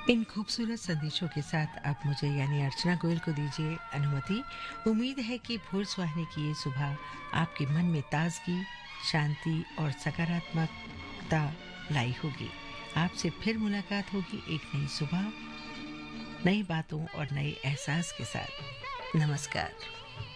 इन खूबसूरत संदेशों के साथ आप मुझे यानी अर्चना गोयल को दीजिए अनुमति। उम्मीद है कि भोर सुहाने की ये सुबह आपके मन में ताजगी, शांति और सकारात्मकता लाई होगी। आपसे फिर मुलाकात होगी एक नई सुबह, नई बातों और नए एहसास के साथ। नमस्कार।